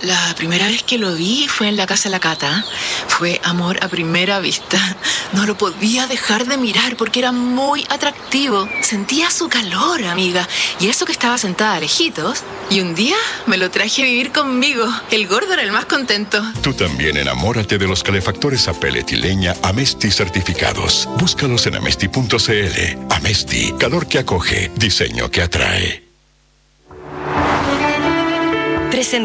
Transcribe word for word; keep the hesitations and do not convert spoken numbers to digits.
La primera vez que lo vi fue en la casa de la Cata. Fue amor a primera vista. No lo podía dejar de mirar porque era muy atractivo. Sentía su calor, amiga. Y eso que estaba sentada a lejitos. Y un día me lo traje a vivir conmigo. El gordo era el más contento. Tú también enamórate de los calefactores a pellet y leña Amesti certificados. Búscalos en amesti punto c l. Amesti, calor que acoge, diseño que atrae.